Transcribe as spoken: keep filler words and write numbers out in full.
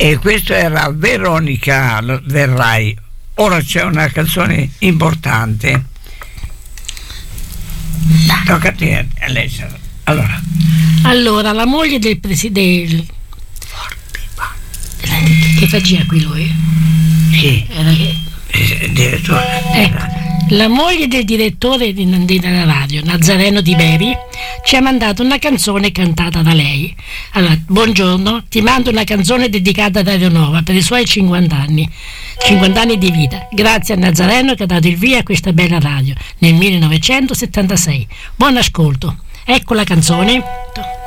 E questo era Veronica Verrai. Ora c'è una canzone importante. Tocca a te, Alessia. Allora. Allora, la moglie del presidente. Che faceva qui lui? Sì. Era che... Il direttore. Ecco. La moglie del direttore di, di, della radio, Nazareno Di Beri, ci ha mandato una canzone cantata da lei. Allora, buongiorno, ti mando una canzone dedicata ad Radio Nova per i suoi cinquanta anni, cinquanta anni di vita. Grazie a Nazareno che ha dato il via a questa bella radio nel millenovecentosettantasei. Buon ascolto. Ecco la canzone.